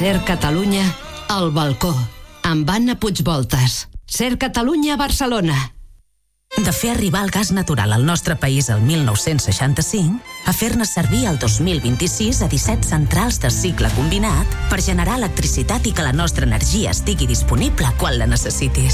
Ser Catalunya al balcó, amb Anna Puigvoltas. Ser Catalunya a Barcelona. De fer arribar el gas natural al nostre país el 1965 a fer-ne servir el 2026 a 17 centrals de cicle combinat per generar electricitat i que la nostra energia estigui disponible quan la necessitis.